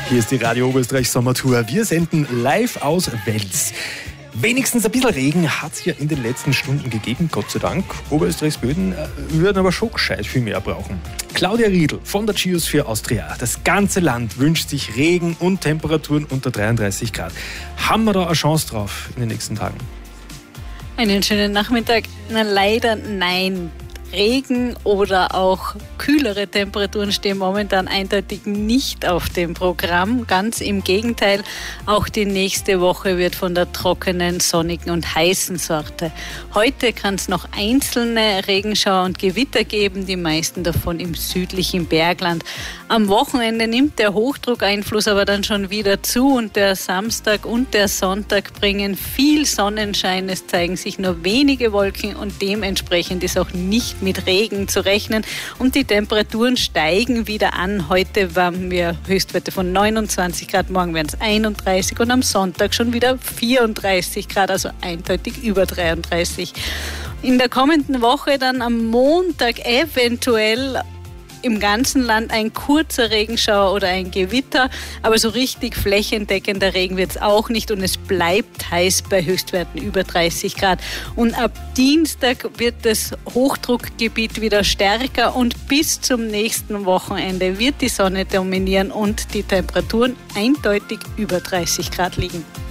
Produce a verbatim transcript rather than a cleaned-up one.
Hier ist die Radio Oberösterreich Sommertour. Wir senden live aus Wels. Wenigstens ein bisschen Regen hat es ja in den letzten Stunden gegeben, Gott sei Dank. Oberösterreichs Böden äh, würden aber schon gescheit viel mehr brauchen. Claudia Riedl von der Geosphere Austria. Das ganze Land wünscht sich Regen und Temperaturen unter dreiunddreißig Grad. Haben wir da eine Chance drauf in den nächsten Tagen? Einen schönen Nachmittag. Na, leider nein. Regen oder auch kühlere Temperaturen stehen momentan eindeutig nicht auf dem Programm. Ganz im Gegenteil, auch die nächste Woche wird von der trockenen, sonnigen und heißen Sorte. Heute kann es noch einzelne Regenschauer und Gewitter geben, die meisten davon im südlichen Bergland. Am Wochenende nimmt der Hochdruckeinfluss aber dann schon wieder zu und der Samstag und der Sonntag bringen viel Sonnenschein. Es zeigen sich nur wenige Wolken und dementsprechend ist auch nicht mit Regen zu rechnen und die Temperaturen steigen wieder an. Heute waren wir Höchstwerte von neunundzwanzig Grad, morgen werden es einunddreißig und am Sonntag schon wieder vierunddreißig Grad, also eindeutig über dreiunddreißig. In der kommenden Woche dann am Montag eventuell im ganzen Land ein kurzer Regenschauer oder ein Gewitter, aber so richtig flächendeckender Regen wird es auch nicht und es bleibt heiß bei Höchstwerten über dreißig Grad. Und ab Dienstag wird das Hochdruckgebiet wieder stärker und bis zum nächsten Wochenende wird die Sonne dominieren und die Temperaturen eindeutig über dreißig Grad liegen.